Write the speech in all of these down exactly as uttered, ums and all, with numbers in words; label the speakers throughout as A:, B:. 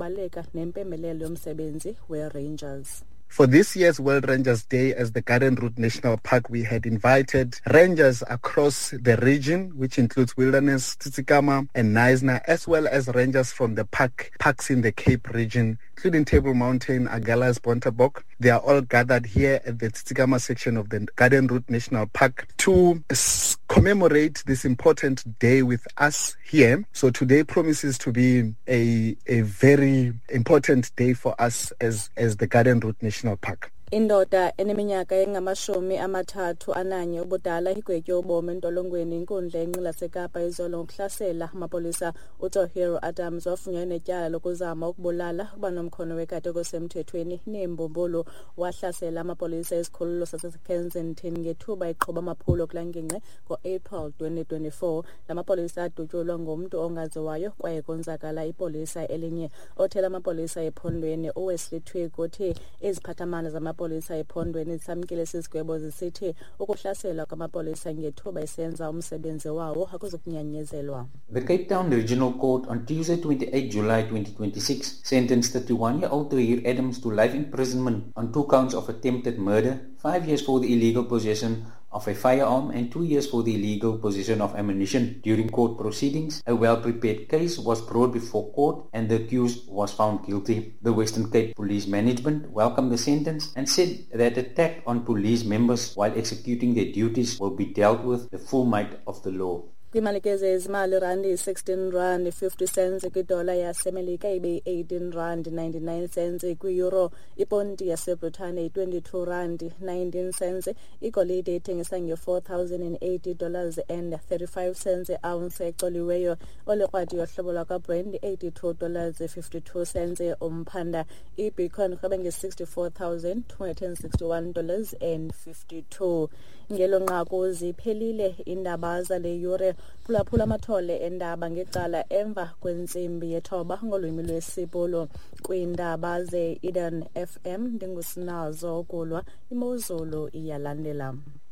A: ukubaleka nempembelelo yomsebenzi we-Rangers.
B: For this year's World Rangers Day as the Garden Route National Park, we had invited rangers across the region, which includes Wilderness, Tsitsikamma and Knysna, as well as rangers from the park parks in the Cape region, including Table Mountain, Agulhas, Bontebok. They are all gathered here at the Tsitsikamma section of the Garden Route National Park to s- commemorate this important day with us here. So today promises to be a a very important day for us as as the Garden Route National Park.
A: Indoda eneminyaka engamashumi amathathu ananye ubudala igwetyo ubomi entolongweni inkundla enqila seKapa izolo ngokuhlasela amapolisa. uTohiro Adams wafunyanwa netyala lokuzama ukubulala uba nomkhono wekati okusemthethweni neembumbulu. Wahlasela amapolisa esikhululo saseKensington ngethuba eqhuba amaphulo kulangingqe ngo-April twenty twenty-four. La mapolisa adutyulwa ngumntu ongaziwayo kwaye konzakala ipolisa elinye. Othela amapolisa ephondweni uWesley Twigg uthe iziphathamandla zama police ephondweni samkile sizigwebo zisithi ukuhlaselwa kwamapolisa ngethuba isenza umsebenzi wawo akuzokunyanyezelwa.
C: The Cape Town Regional Court on Tuesday twenty-eighth July twenty twenty-six sentenced thirty-one-year-old Tohir Adams to life imprisonment on two counts of attempted murder, five years for the illegal possession of a firearm and two years for the illegal possession of ammunition. During court proceedings, a well-prepared case was brought before court and the accused was found guilty. The Western Cape Police Management welcomed the sentence and said that attack on police members while executing their duties will be dealt with the full might of the law.
A: Kwimalikeze ezimali randi sixteen rand fifty cents kwidola yasemelika ibe eighteen rand ninety-nine cents kwi-euro. Iponti yaseBritane twenty-two rand nineteen cents. Igolide ithengisa nge-four thousand eighty dollars and thirty-five cents ounce exoliweyo. Olekrwadi yohlobo lwakaBrand eighty-two dollars fifty-two cents umphanda. Ibitcoin urhwebe nge-sixty-four thousand two hundred sixty-one dollars and fifty-two. Ngelo nqaku ziphelile indaba zale yure. Phulaphula amathole endaba ngecala emva kwentsimbi yethoba ngolwimi lwesiBhulu kwiindaba ze-Eden F M. Ndingusinazo kulwa imozulu iyalandela.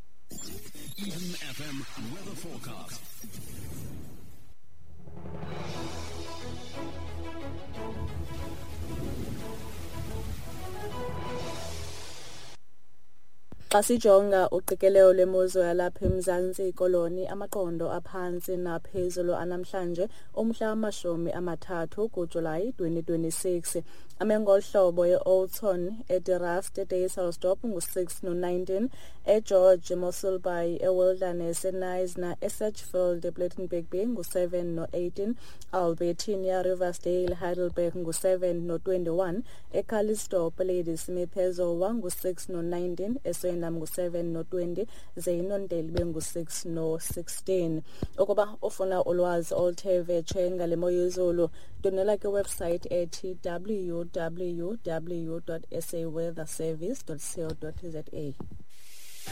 D: Eden F M weather forecast.
A: Xa sijonga uqikelelo lwemozulu yalapha eMzantsi Koloni, amaqondo aphantsi naphezulu anamhlanje umhla wamashumi amathathu kuJulayi twenty twenty-six. Amengohlobo e-Oldton, eDiraft, eDayselsdorp ngu-six no nineteen, eGeorge Mossel Bay, eWilderness, eKnysna, eSedgefield, ePlettenberg Bay ngu-seven no eighteen, Albertina, Riversdale, Heidelberg ngu-seven no twenty-one, eCalistope, Ladysmith, eZowa ngu-six no nineteen, eSwena ngu-seven no twenty, Zeinondale bengu-six no sixteen. Ukuba ufuna ulwazi oluthe vetshe ngale mo yezulu, donela kwiwebsite ethi w w w dot s a weather service dot co dot za.